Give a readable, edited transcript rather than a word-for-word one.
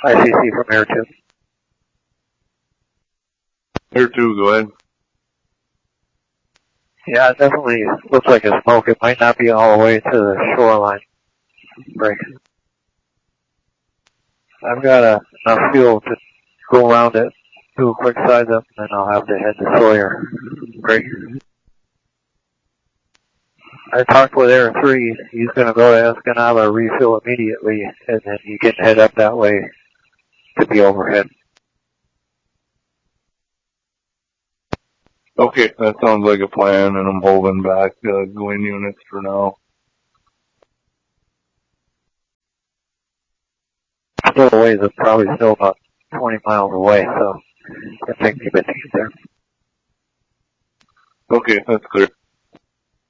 ICC from Air 2. Air 2, go ahead. Yeah, it definitely looks like a smoke. It might not be all the way to the shoreline. Break. I've got enough fuel to go around it, do a quick size up, and then I'll have to head to Sawyer. Break. I talked with Air 3. He's going to go to Escanaba, refill immediately, and then you can head up that way to the overhead. Okay, that sounds like a plan, and I'm holding back going units for now. Still a ways, it's probably still about 20 miles away, so it takes me a bit to get there. Okay, that's clear.